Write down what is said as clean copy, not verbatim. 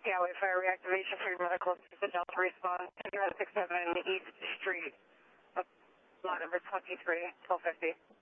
Highway Fire reactivation for your medical assistant Delta response. 67 East Street, lot number 23, 1250.